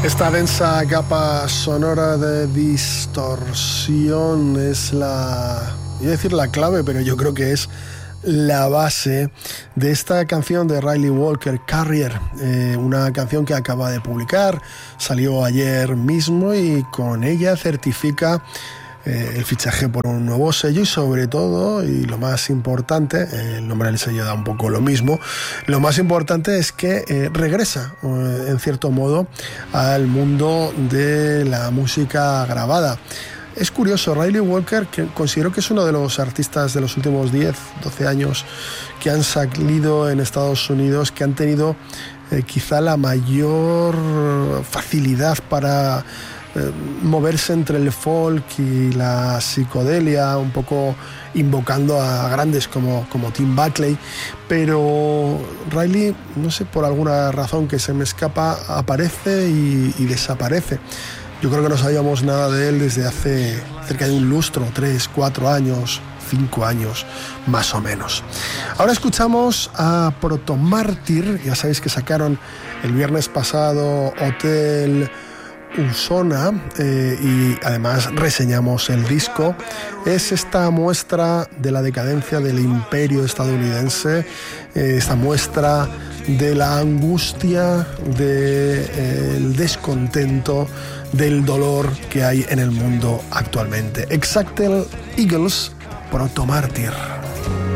Esta densa capa sonora de distorsión es iba a decir la clave, pero yo creo que es la base de esta canción de Ryley Walker, Carrier, una canción que acaba de publicar, salió ayer mismo y con ella certifica el fichaje por un nuevo sello y sobre todo, y lo más importante, el nombre del sello da un poco lo mismo, lo más importante es que regresa en cierto modo al mundo de la música grabada. Es curioso, Ryley Walker, que considero que es uno de los artistas de los últimos 10, 12 años que han salido en Estados Unidos, que han tenido quizá la mayor facilidad para moverse entre el folk y la psicodelia, un poco invocando a grandes como Tim Buckley, pero Ryley, no sé, por alguna razón que se me escapa, aparece y desaparece. Yo creo que no sabíamos nada de él desde hace cerca de un lustro, 3, 4 años, 5 años, más o menos. Ahora escuchamos a Protomártir, ya sabéis que sacaron el viernes pasado Hotel Usona y además reseñamos el disco. Es esta muestra de la decadencia del imperio estadounidense, esta muestra de la angustia, del descontento, del dolor que hay en el mundo actualmente. Exactly Eagles, Protomártir.